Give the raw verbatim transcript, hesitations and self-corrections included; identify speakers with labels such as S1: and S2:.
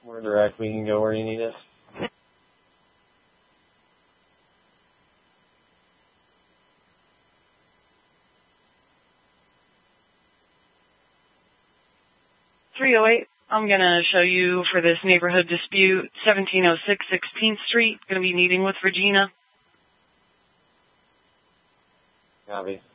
S1: We're direct. We can go where you need us.
S2: three oh eight, I'm going to show you for this neighborhood dispute, seventeen oh six sixteenth Street. Going to be meeting with Regina.
S1: Copy.